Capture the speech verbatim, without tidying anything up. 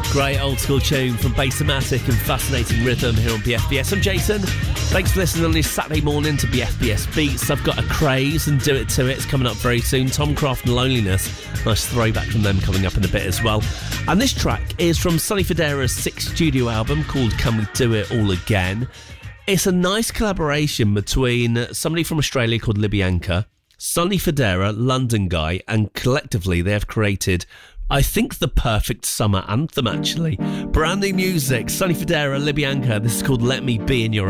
Great old school tune from Bassomatic and Fascinating Rhythm here on B F B S. I'm Jason. Thanks for listening on this Saturday morning to B F B S Beats. I've got a craze and Do It To It. It's coming up very soon. Tom Croft and Loneliness. Nice throwback from them coming up in a bit as well. And this track is from Sonny Fodera's sixth studio album called Can We Do It All Again. It's a nice collaboration between somebody from Australia called Libianca, Sonny Fodera, London guy, and collectively they have created, I think, the perfect summer anthem, actually. Brand new music, Sonny Fodera, Libianca. This is called Let Me Be In Your